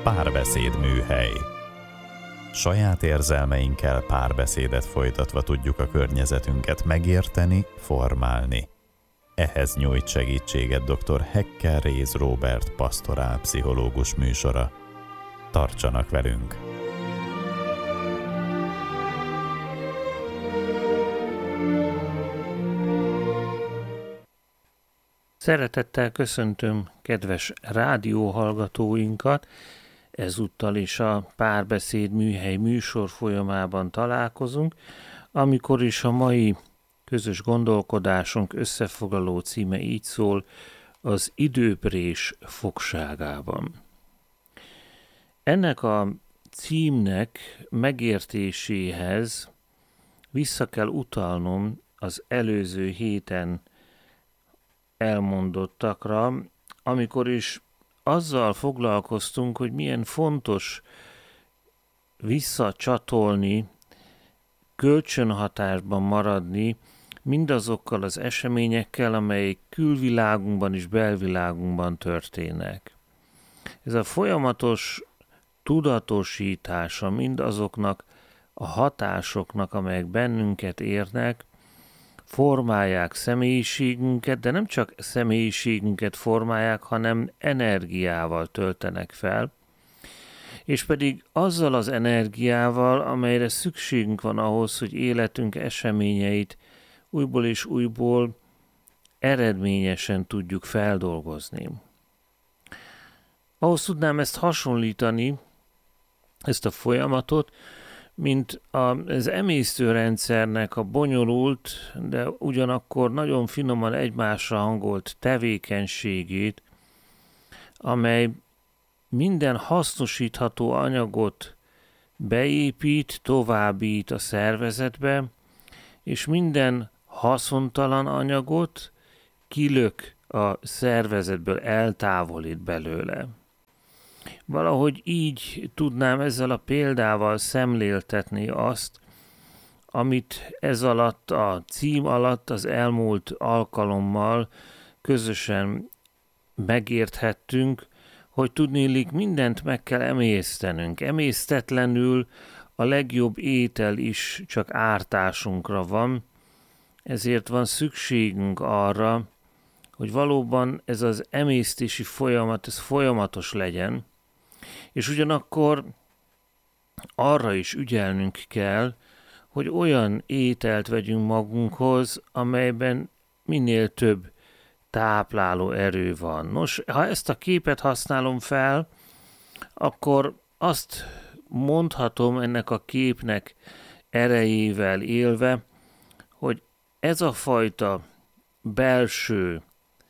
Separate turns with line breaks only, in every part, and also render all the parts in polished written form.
Párbeszéd műhely. Saját érzelmeinkkel párbeszédet folytatva tudjuk a környezetünket megérteni, formálni. Ehhez nyújt segítséget dr. Hekker Réz Róbert pastorálpszichológus műsora. Tartsanak velünk!
Szeretettel köszöntöm kedves rádióhallgatóinkat, ezúttal is a Párbeszéd műhely műsor folyamában találkozunk, amikor is a mai közös gondolkodásunk összefoglaló címe így szól: az időprés fogságában. Ennek a címnek megértéséhez vissza kell utalnom az előző héten elmondottakra, amikor is azzal foglalkoztunk, hogy milyen fontos visszacsatolni, kölcsönhatásban maradni mindazokkal az eseményekkel, amelyek külvilágunkban és belvilágunkban történnek. Ez a folyamatos tudatosítása mindazoknak a hatásoknak, amelyek bennünket érnek, formálják személyiségünket, de nem csak személyiségünket formálják, hanem energiával töltenek fel, és pedig azzal az energiával, amelyre szükségünk van ahhoz, hogy életünk eseményeit újból és újból eredményesen tudjuk feldolgozni. Ahhoz tudnám ezt hasonlítani, ezt a folyamatot, mint az emésztőrendszernek a bonyolult, de ugyanakkor nagyon finoman egymásra hangolt tevékenységét, amely minden hasznosítható anyagot beépít, továbbít a szervezetbe, és minden haszontalan anyagot kilök a szervezetből, eltávolít belőle. Valahogy így tudnám ezzel a példával szemléltetni azt, amit ez alatt, a cím alatt az elmúlt alkalommal közösen megérthettünk, hogy tudniillik mindent meg kell emésztenünk. Emésztetlenül a legjobb étel is csak ártásunkra van, ezért van szükségünk arra, hogy valóban ez az emésztési folyamat, ez folyamatos legyen, és ugyanakkor arra is ügyelnünk kell, hogy olyan ételt vegyünk magunkhoz, amelyben minél több tápláló erő van. Nos, ha ezt a képet használom fel, akkor azt mondhatom ennek a képnek erejével élve, hogy ez a fajta belső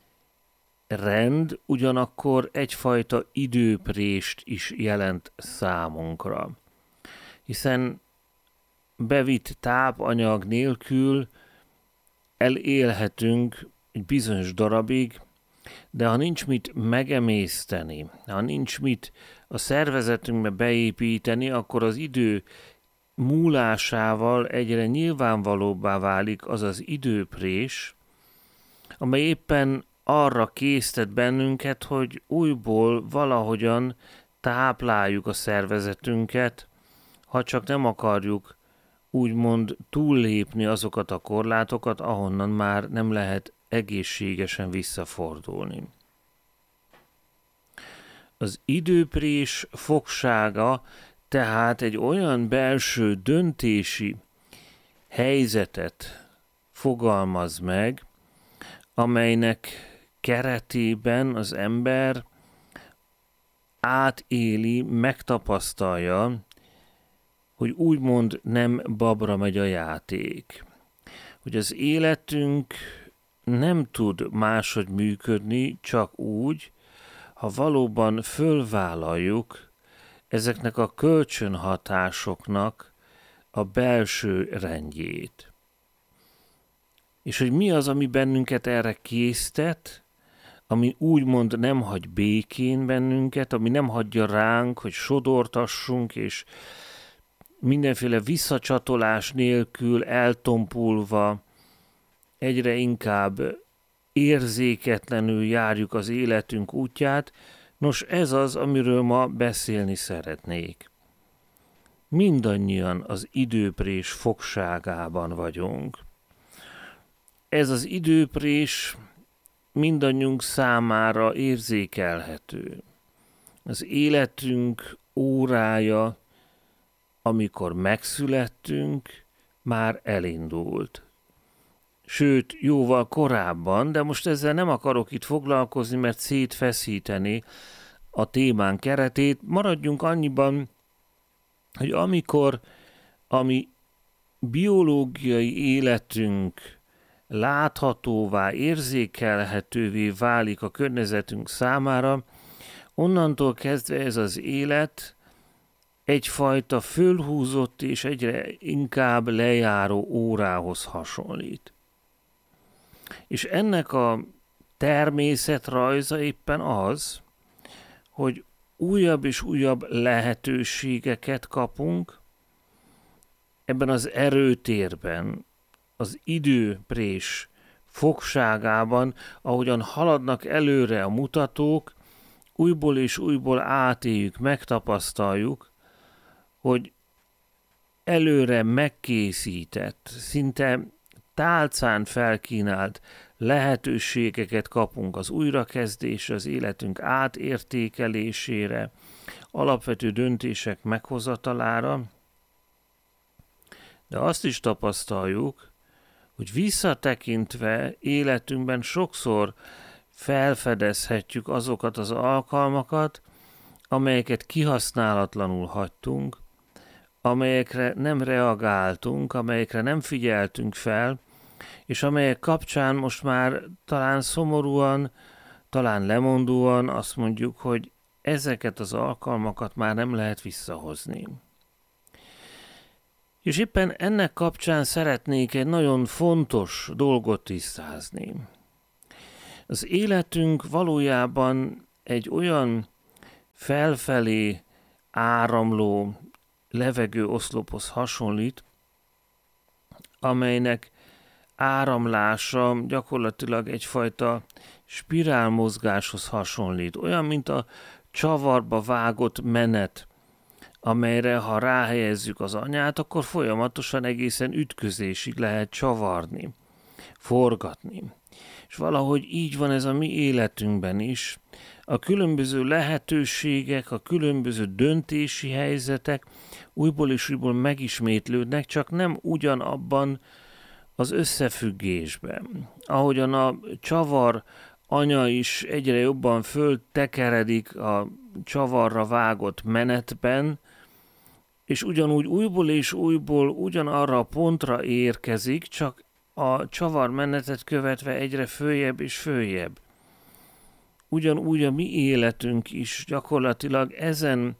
rend ugyanakkor egyfajta időprést is jelent számunkra. Hiszen bevitt tápanyag nélkül elélhetünk egy bizonyos darabig, de ha nincs mit megemészteni, ha nincs mit a szervezetünkbe beépíteni, akkor az idő múlásával egyre nyilvánvalóbbá válik az az időprés, amely éppen arra késztet bennünket, hogy újból valahogyan tápláljuk a szervezetünket, ha csak nem akarjuk úgymond túllépni azokat a korlátokat, ahonnan már nem lehet egészségesen visszafordulni. Az időprés fogsága tehát egy olyan belső döntési helyzetet fogalmaz meg, amelynek keretében az ember átéli, megtapasztalja, hogy úgymond nem babra megy a játék. Hogy az életünk nem tud máshogy működni, csak úgy, ha valóban fölvállaljuk ezeknek a kölcsönhatásoknak a belső rendjét. És hogy mi az, ami bennünket erre késztet, ami úgymond nem hagy békén bennünket, ami nem hagyja ránk, hogy sodortassunk, és mindenféle visszacsatolás nélkül eltompulva egyre inkább érzéketlenül járjuk az életünk útját, Nos, ez az, amiről ma beszélni szeretnék. Mindannyian az időprés fogságában vagyunk. Ez az időprés mindannyiunk számára érzékelhető. Az életünk órája, amikor megszülettünk, már elindult. Sőt, jóval korábban, de most ezzel nem akarok itt foglalkozni, mert szétfeszíteni a témán keretét. Maradjunk annyiban, hogy amikor a mi biológiai életünk láthatóvá, érzékelhetővé válik a környezetünk számára, onnantól kezdve ez az élet egyfajta fölhúzott és egyre inkább lejáró órához hasonlít. És ennek a természetrajza éppen az, hogy újabb és újabb lehetőségeket kapunk ebben az erőtérben, az időprés fogságában, ahogyan haladnak előre a mutatók, újból és újból átéljük, megtapasztaljuk, hogy előre megkészített, szinte tálcán felkínált lehetőségeket kapunk az újrakezdésre, az életünk átértékelésére, alapvető döntések meghozatalára, de azt is tapasztaljuk, hogy visszatekintve életünkben sokszor felfedezhetjük azokat az alkalmakat, amelyeket kihasználatlanul hagytunk, amelyekre nem reagáltunk, amelyekre nem figyeltünk fel, és amelyek kapcsán most már talán szomorúan, talán lemondóan azt mondjuk, hogy ezeket az alkalmakat már nem lehet visszahozni. És éppen ennek kapcsán szeretnék egy nagyon fontos dolgot tisztázni. Az életünk valójában egy olyan felfelé áramló levegőoszlophoz hasonlít, amelynek áramlása gyakorlatilag egyfajta spirálmozgáshoz hasonlít. Olyan, mint a csavarba vágott menet, amelyre ha ráhelyezzük az anyát, akkor folyamatosan egészen ütközésig lehet csavarni, forgatni. És valahogy így van ez a mi életünkben is. A különböző lehetőségek, a különböző döntési helyzetek újból és újból megismétlődnek, csak nem ugyanabban az összefüggésben. Ahogyan a csavar anya is egyre jobban föltekeredik a csavarra vágott menetben, és ugyanúgy újból és újból ugyanarra a pontra érkezik, csak a csavarmenetet követve egyre följebb és följebb. Ugyanúgy a mi életünk is gyakorlatilag ezen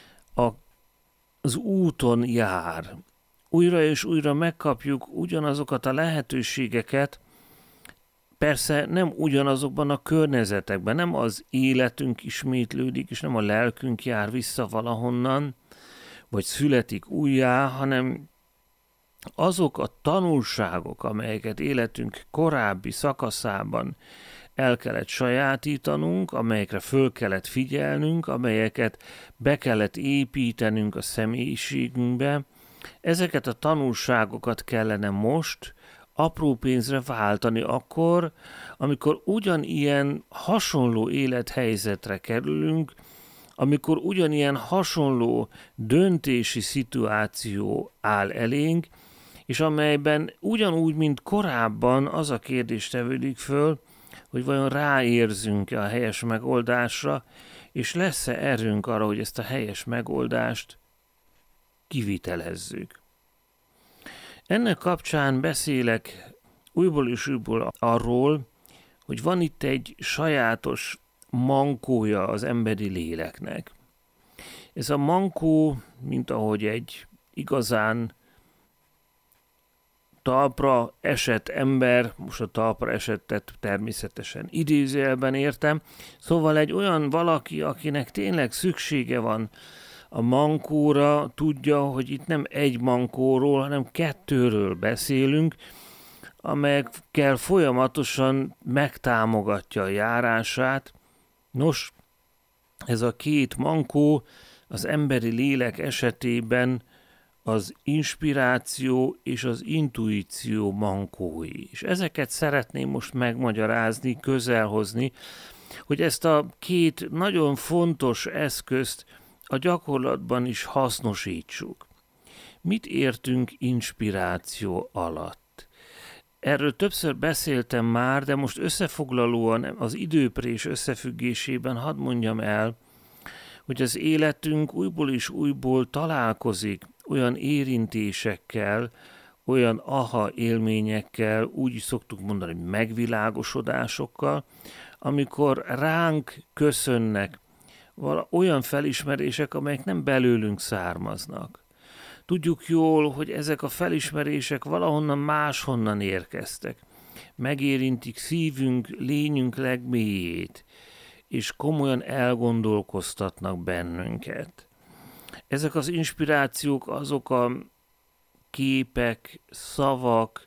az úton jár. Újra és újra megkapjuk ugyanazokat a lehetőségeket, persze nem ugyanazokban a környezetekben, nem az életünk ismétlődik, és nem a lelkünk jár vissza valahonnan, vagy születik újjá, hanem azok a tanulságok, amelyeket életünk korábbi szakaszában el kellett sajátítanunk, amelyekre föl kellett figyelnünk, amelyeket be kellett építenünk a személyiségünkbe, ezeket a tanulságokat kellene most apró pénzre váltani akkor, amikor ugyanilyen hasonló élethelyzetre kerülünk, amikor ugyanilyen hasonló döntési szituáció áll elénk, és amelyben ugyanúgy, mint korábban az a kérdés tevődik föl, hogy vajon ráérzünk-e a helyes megoldásra, és lesz-e erőnk arra, hogy ezt a helyes megoldást kivitelezzük. Ennek kapcsán beszélek újból és újból arról, hogy van itt egy sajátos mankója az emberi léleknek. Ez a mankó, mint ahogy egy igazán talpra esett ember, most a talpra esettet természetesen idézőjelben értem, szóval egy olyan valaki, akinek tényleg szüksége van a mankóra, tudja, hogy itt nem egy mankóról, hanem kettőről beszélünk, amelyekkel folyamatosan megtámogatja a járását. Nos, ez a két mankó az emberi lélek esetében az inspiráció és az intuíció mankói. És ezeket szeretném most megmagyarázni, közelhozni, hogy ezt a két nagyon fontos eszközt a gyakorlatban is hasznosítsuk. Mit értünk inspiráció alatt? Erről többször beszéltem már, de most összefoglalóan az időprés összefüggésében hadd mondjam el, hogy az életünk újból és újból találkozik olyan érintésekkel, olyan aha élményekkel, úgy is szoktuk mondani, megvilágosodásokkal, amikor ránk köszönnek olyan felismerések, amelyek nem belőlünk származnak. Tudjuk jól, hogy ezek a felismerések valahonnan máshonnan érkeztek. Megérintik szívünk, lényünk legmélyét, és komolyan elgondolkoztatnak bennünket. Ezek az inspirációk azok a képek, szavak,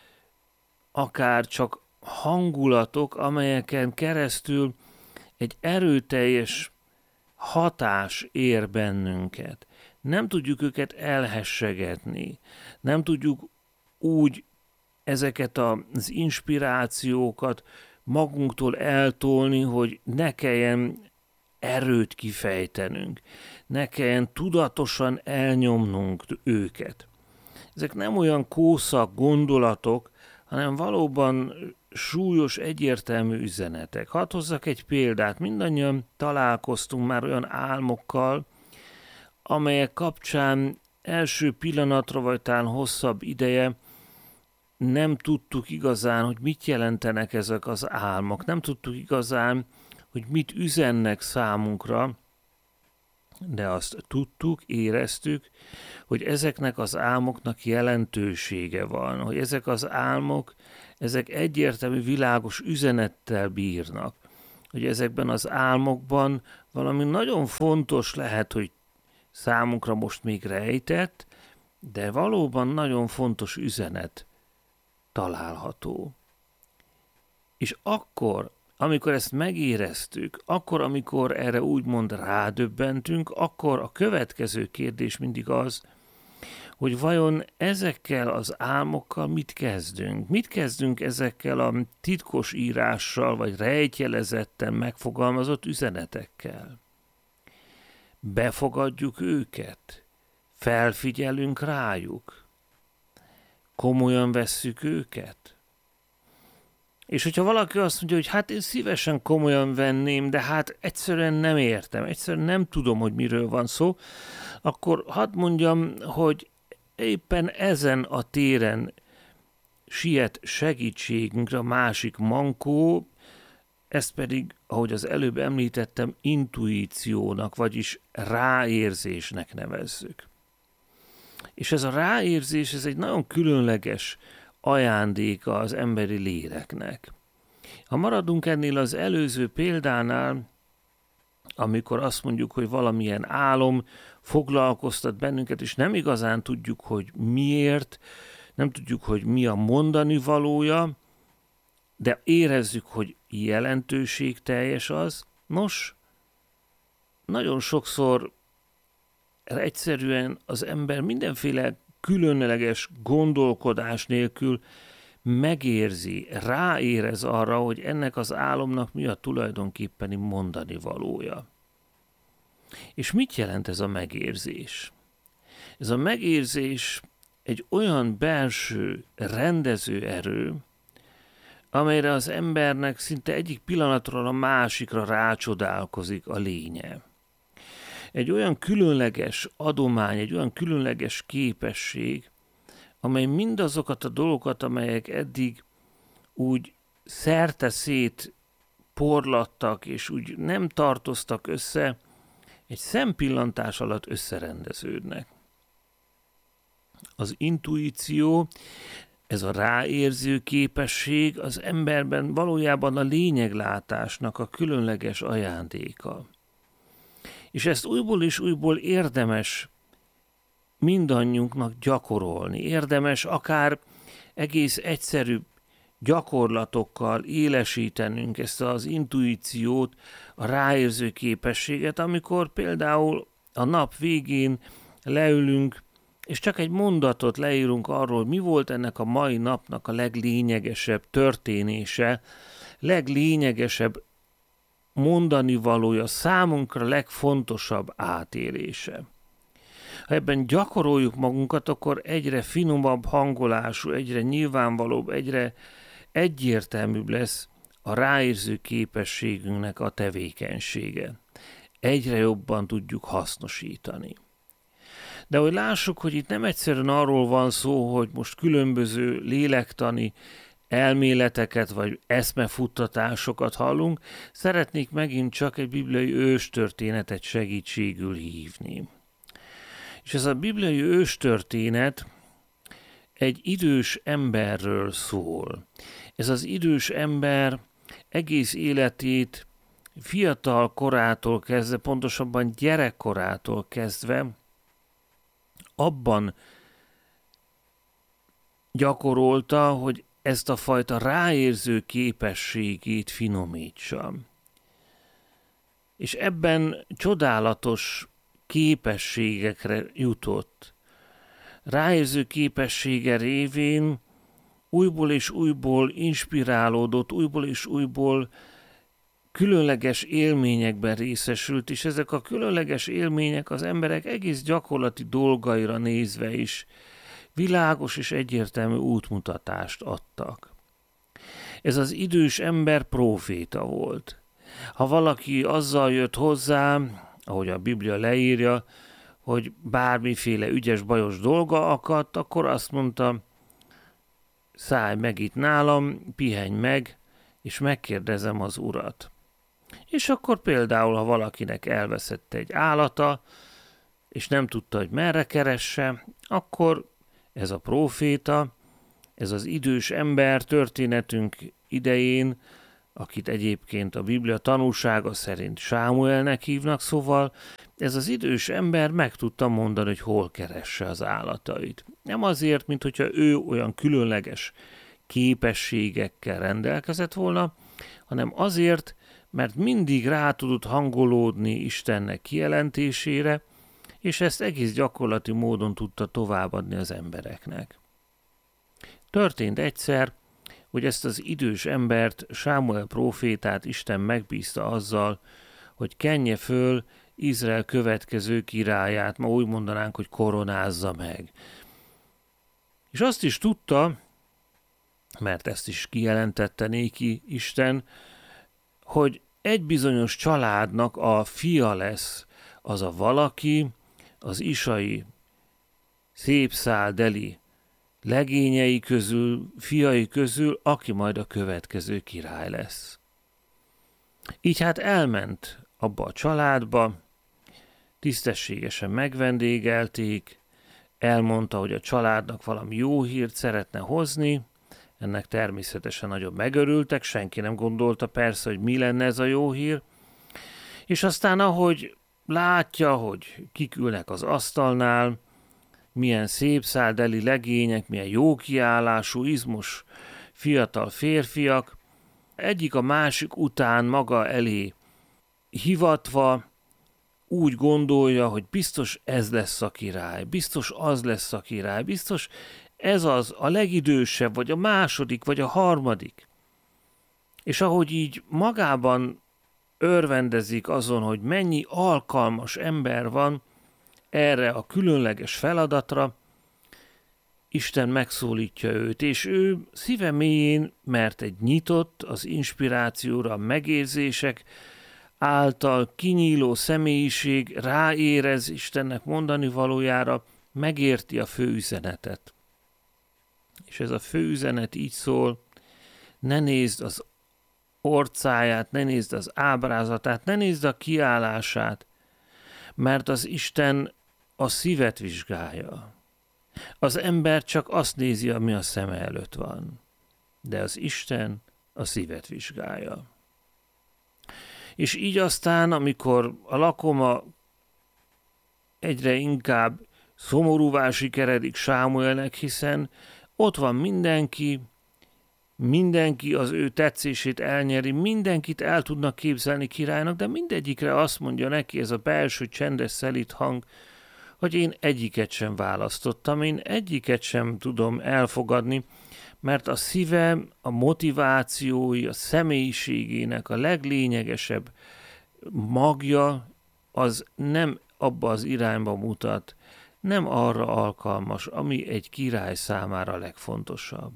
akár csak hangulatok, amelyeken keresztül egy erőteljes hatás ér bennünket. Nem tudjuk őket elhessegetni, nem tudjuk úgy ezeket az inspirációkat magunktól eltolni, hogy ne kelljen erőt kifejtenünk, ne kelljen tudatosan elnyomnunk őket. Ezek nem olyan kószak gondolatok, hanem valóban súlyos, egyértelmű üzenetek. Hadd hozzak egy példát. Mindannyian találkoztunk már olyan álmokkal, amelyek kapcsán első pillanatra, vagy talán hosszabb ideje nem tudtuk igazán, hogy mit jelentenek ezek az álmok. Nem tudtuk igazán, hogy mit üzennek számunkra, de azt tudtuk, éreztük, hogy ezeknek az álmoknak jelentősége van, hogy ezek az álmok, ezek egyértelmű, világos üzenettel bírnak, hogy ezekben az álmokban valami nagyon fontos lehet, hogy számunkra most még rejtett, de valóban nagyon fontos üzenet található. És akkor, amikor ezt megéreztük, akkor, amikor erre úgymond rádöbbentünk, akkor a következő kérdés mindig az, hogy vajon ezekkel az álmokkal mit kezdünk? Mit kezdünk ezekkel a titkos írással, vagy rejtjelezetten megfogalmazott üzenetekkel? Befogadjuk őket? Felfigyelünk rájuk? Komolyan vesszük őket? És hogyha valaki azt mondja, hogy hát én szívesen komolyan venném, de hát egyszerűen nem értem, egyszerűen nem tudom, hogy miről van szó, akkor hadd mondjam, hogy éppen ezen a téren siet segítségünkre a másik mankó, ezt pedig, ahogy az előbb említettem, intuíciónak, vagyis ráérzésnek nevezzük. És ez a ráérzés, ez egy nagyon különleges ajándéka az emberi léleknek. Ha maradunk ennél az előző példánál, amikor azt mondjuk, hogy valamilyen álom foglalkoztat bennünket, és nem igazán tudjuk, hogy miért, nem tudjuk, hogy mi a mondani valója, de érezzük, hogy jelentőségteljes az. Nos, nagyon sokszor egyszerűen az ember mindenféle különleges gondolkodás nélkül megérzi, ráérez arra, hogy ennek az álomnak mi a tulajdonképpeni mondani valója. És mit jelent ez a megérzés? Ez a megérzés egy olyan belső rendező erő, amelyre az embernek szinte egyik pillanatról a másikra rácsodálkozik a lénye. Egy olyan különleges adomány, egy olyan különleges képesség, amely mindazokat a dolgokat, amelyek eddig úgy szerte-szét porlattak, és úgy nem tartoztak össze, egy szempillantás alatt összerendeződnek. Az intuíció, ez a ráérző képesség az emberben valójában a lényeglátásnak a különleges ajándéka. És ezt újból és újból érdemes mindannyiunknak gyakorolni. Érdemes akár egész egyszerű gyakorlatokkal élesítenünk ezt az intuíciót, a ráérző képességet, amikor például a nap végén leülünk, és csak egy mondatot leírunk arról, mi volt ennek a mai napnak a leglényegesebb történése, leglényegesebb mondani valója, számunkra legfontosabb átélése. Ha ebben gyakoroljuk magunkat, akkor egyre finomabb hangolású, egyre nyilvánvalóbb, egyre egyértelműbb lesz a ráérző képességünknek a tevékenysége. Egyre jobban tudjuk hasznosítani. De hogy lássuk, hogy itt nem egyszerűen arról van szó, hogy most különböző lélektani elméleteket vagy eszmefuttatásokat hallunk, szeretnék megint csak egy bibliai őstörténetet segítségül hívni. És ez a bibliai őstörténet egy idős emberről szól. Ez az idős ember egész életét fiatal korától kezdve, pontosabban gyerekkorától kezdve abban gyakorolta, hogy ezt a fajta ráérző képességét finomítsa. És ebben csodálatos képességekre jutott. Ráérző képessége révén újból és újból inspirálódott, újból és újból különleges élményekben részesült, és ezek a különleges élmények az emberek egész gyakorlati dolgaira nézve is világos és egyértelmű útmutatást adtak. Ez az idős ember próféta volt. Ha valaki azzal jött hozzá, ahogy a Biblia leírja, hogy bármiféle ügyes, bajos dolga akadt, akkor azt mondta, szállj meg itt nálam, pihenj meg, és megkérdezem az Urat. És akkor például, ha valakinek elveszett egy állata, és nem tudta, hogy merre keresse, akkor ez a próféta, ez az idős ember történetünk idején, akit egyébként a Biblia tanúsága szerint Sámuelnek hívnak, szóval ez az idős ember meg tudta mondani, hogy hol keresse az állatait. Nem azért, mint hogyha ő olyan különleges képességekkel rendelkezett volna, hanem azért, mert mindig rá tudott hangolódni Istennek kijelentésére, és ezt egész gyakorlati módon tudta továbbadni az embereknek. Történt egyszer, hogy ezt az idős embert, Sámuel prófétát Isten megbízta azzal, hogy kenje föl Izrael következő királyát, ma úgy mondanánk, hogy koronázza meg. És azt is tudta, mert ezt is kijelentette néki Isten, hogy egy bizonyos családnak a fia lesz az a valaki, az Isai szépszáldeli legényei közül, fiai közül, aki majd a következő király lesz. Így hát elment abba a családba, tisztességesen megvendégelték, elmondta, hogy a családnak valami jó hírt szeretne hozni, ennek természetesen nagyon megörültek, senki nem gondolta persze, hogy mi lenne ez a jó hír, és aztán ahogy látja, hogy kik ülnek az asztalnál, milyen szépszáldeli legények, milyen jó kiállású, izmos fiatal férfiak, egyik a másik után maga elé hivatva úgy gondolja, hogy biztos ez lesz a király, biztos az lesz a király, biztos ez az a legidősebb, vagy a második, vagy a harmadik. És ahogy így magában örvendezik azon, hogy mennyi alkalmas ember van erre a különleges feladatra, Isten megszólítja őt, és ő szíve mélyén, mert egy nyitott az inspirációra, a megérzések által kinyíló személyiség ráérez Istennek mondani valójára, megérti a fő üzenetet. És ez a fő üzenet így szól, ne nézd az orcáját, ne nézd az ábrázatát, ne nézd a kiállását, mert az Isten a szívet vizsgálja. Az ember csak azt nézi, ami a szeme előtt van, de az Isten a szívet vizsgálja. És így aztán, amikor a lakoma egyre inkább szomorúvá sikeredik Sámuelnek, hiszen ott van mindenki, mindenki az ő tetszését elnyeri, mindenkit el tudnak képzelni királynak, de mindegyikre azt mondja neki ez a belső csendes szelíd hang, hogy én egyiket sem választottam, én egyiket sem tudom elfogadni, mert a szíve, a motivációi, a személyiségének a leglényegesebb magja az nem abba az irányba mutat, nem arra alkalmas, ami egy király számára legfontosabb.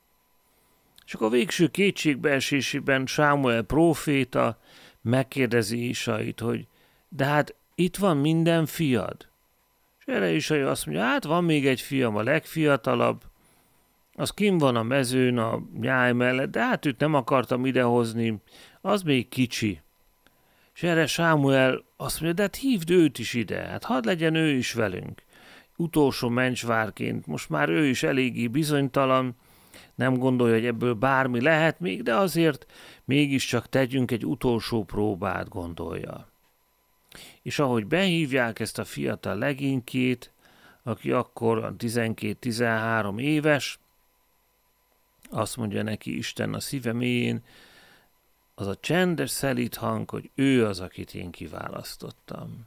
És akkor a végső kétségbeesésében Sámuel próféta megkérdezi Isait, hogy de hát itt van minden fiad. És erre Isai azt mondja, hát van még egy fiam, a legfiatalabb, az kinn van a mezőn a nyáj mellett, de hát őt nem akartam idehozni, az még kicsi. És erre Sámuel azt mondja, de hát hívd őt is ide, hát hadd legyen ő is velünk. Utolsó mencsvárként, most már ő is eléggé bizonytalan, nem gondolja, hogy ebből bármi lehet még, de azért mégiscsak tegyünk egy utolsó próbát, gondolja. És ahogy behívják ezt a fiatal legénykét, aki akkor 12-13 éves, azt mondja neki Isten a szíve mélyén, az a csendes szelíd hang, hogy ő az, akit én kiválasztottam.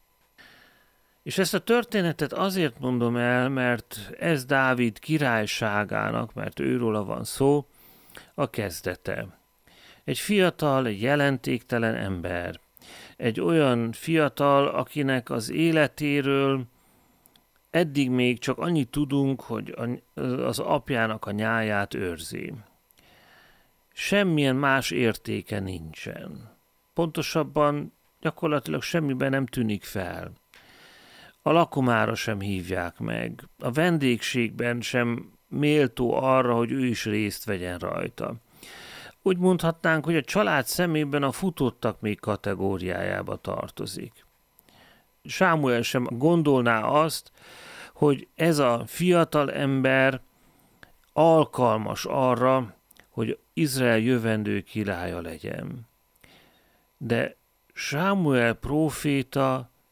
És ezt a történetet azért mondom el, mert ez Dávid királyságának, mert őróla van szó, a kezdete. Egy fiatal, egy jelentéktelen ember. Egy olyan fiatal, akinek az életéről eddig még csak annyit tudunk, hogy az apjának a nyáját őrzi. Semmilyen más értéke nincsen. Pontosabban gyakorlatilag semmiben nem tűnik fel. A lakomára sem hívják meg, a vendégségben sem méltó arra, hogy ő is részt vegyen rajta. Úgy mondhatnánk, hogy a család szemében a futottak még kategóriájába tartozik. Sámuel sem gondolná azt, hogy ez a fiatal ember alkalmas arra, hogy Izrael jövendő királya legyen. De Sámuel próféta